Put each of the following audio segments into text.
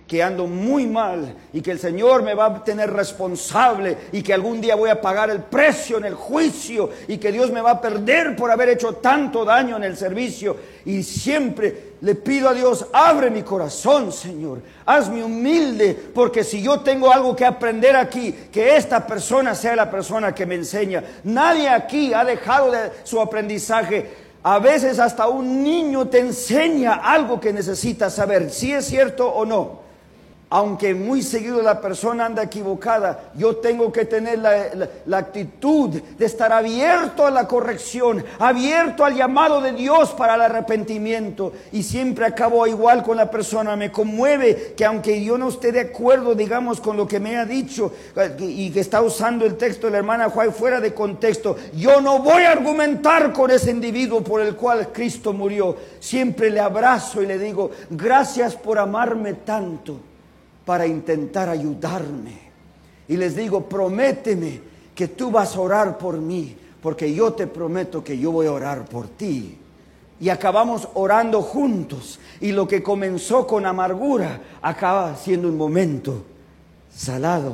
que ando muy mal y que el Señor me va a tener responsable y que algún día voy a pagar el precio en el juicio y que Dios me va a perder por haber hecho tanto daño en el servicio. Y siempre le pido a Dios, abre mi corazón, Señor, hazme humilde, porque si yo tengo algo que aprender aquí, que esta persona sea la persona que me enseña. Nadie aquí ha dejado de su aprendizaje. A veces hasta un niño te enseña algo que necesitas saber, si es cierto o no. Aunque muy seguido la persona anda equivocada, yo tengo que tener la actitud de estar abierto a la corrección, abierto al llamado de Dios para el arrepentimiento. Y siempre acabo igual con la persona. Me conmueve que aunque yo no esté de acuerdo, digamos, con lo que me ha dicho y que está usando el texto de la hermana White fuera de contexto, yo no voy a argumentar con ese individuo por el cual Cristo murió. Siempre le abrazo y le digo, gracias por amarme tanto para intentar ayudarme. Y les digo, prométeme que tú vas a orar por mí, porque yo te prometo que yo voy a orar por ti. Y acabamos orando juntos. Y lo que comenzó con amargura acaba siendo un momento salado,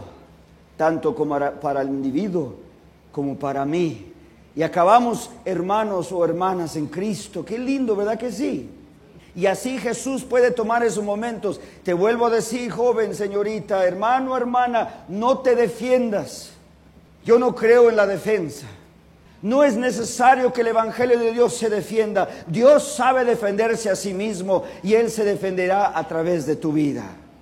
tanto como para el individuo como para mí. Y acabamos hermanos o hermanas en Cristo. Qué lindo, ¿verdad que sí? Y así Jesús puede tomar esos momentos. Te vuelvo a decir, joven, señorita, hermano, hermana, no te defiendas. Yo no creo en la defensa. No es necesario que el Evangelio de Dios se defienda. Dios sabe defenderse a sí mismo y Él se defenderá a través de tu vida.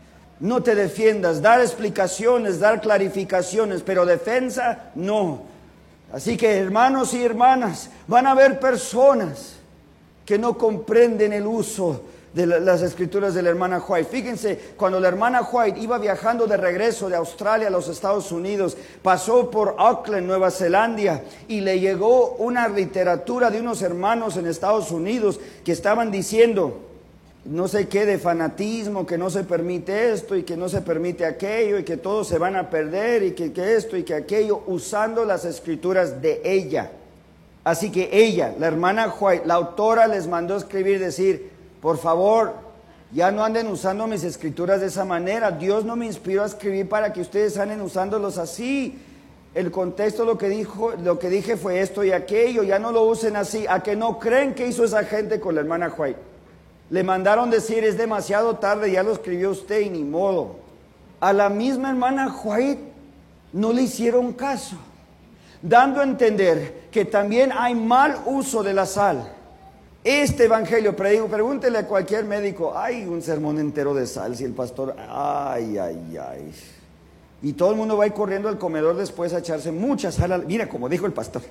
No te defiendas, dar explicaciones, dar clarificaciones, pero defensa no. Así que hermanos y hermanas, van a haber personas que no comprenden el uso de las escrituras de la hermana White. Fíjense, cuando la hermana White iba viajando de regreso de Australia a los Estados Unidos, pasó por Auckland, Nueva Zelanda, y le llegó una literatura de unos hermanos en Estados Unidos que estaban diciendo, no sé qué, de fanatismo, que no se permite esto y que no se permite aquello y que todos se van a perder y que esto y que aquello, usando las escrituras de ella. Así que ella, la hermana White, la autora, les mandó escribir, decir, por favor, ya no anden usando mis escrituras de esa manera. Dios no me inspiró a escribir para que ustedes anden usándolos así. El contexto, lo que dije fue esto y aquello, ya no lo usen así. ¿A que no creen que hizo esa gente con la hermana White? Le mandaron decir, es demasiado tarde, ya lo escribió usted y ni modo. A la misma hermana White no le hicieron caso, dando a entender que también hay mal uso de la sal. Este evangelio, pregúntele a cualquier médico, hay un sermón entero de sal, si el pastor, ay. Y todo el mundo va a ir corriendo al comedor después a echarse mucha sal, mira como dijo el pastor.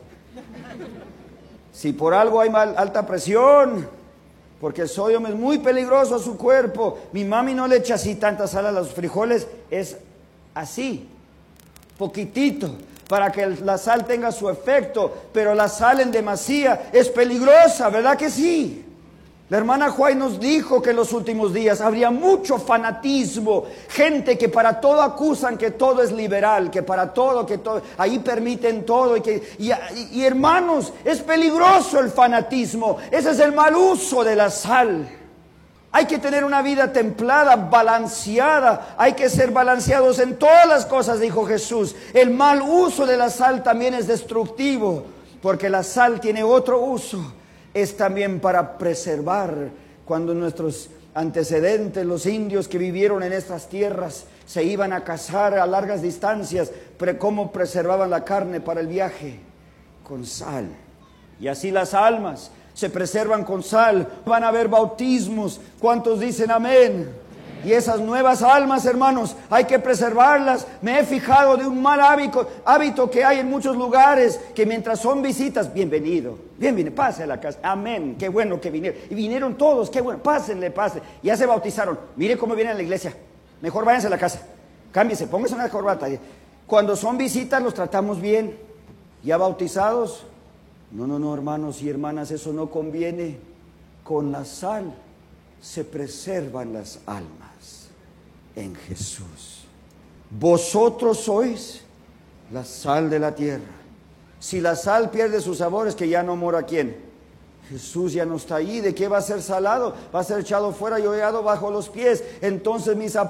Si por algo hay alta presión, porque el sodio es muy peligroso a su cuerpo. Mi mami no le echa así tanta sal a los frijoles, es así, poquitito, para que la sal tenga su efecto, pero la sal en demasía es peligrosa, ¿verdad que sí? La hermana White nos dijo que en los últimos días habría mucho fanatismo, gente que para todo acusan que todo es liberal, que para todo, ahí permiten todo, y hermanos, es peligroso el fanatismo, ese es el mal uso de la sal. Hay que tener una vida templada, balanceada. Hay que ser balanceados en todas las cosas, dijo Jesús. El mal uso de la sal también es destructivo, porque la sal tiene otro uso. Es también para preservar. Cuando nuestros antecedentes, los indios que vivieron en estas tierras, se iban a cazar a largas distancias, ¿cómo preservaban la carne para el viaje? Con sal. Y así las almas se preservan con sal. Van a haber bautismos. ¿Cuántos dicen amén? Y esas nuevas almas, hermanos, hay que preservarlas. Me he fijado de un mal hábito que hay en muchos lugares, que mientras son visitas, bienvenido, pase a la casa, amén, qué bueno que vinieron. Y vinieron todos, qué bueno, pásenle. Ya se bautizaron, mire cómo vienen a la iglesia, mejor váyanse a la casa, cámbiese, póngase una corbata. Cuando son visitas los tratamos bien. Ya bautizados, no, hermanos y hermanas, eso no conviene. Con la sal se preservan las almas en Jesús. Vosotros sois la sal de la tierra. Si la sal pierde sus sabores, que ya no mora ¿quién? Jesús ya no está allí. ¿De qué va a ser salado? Va a ser echado fuera y hollado bajo los pies. Entonces mis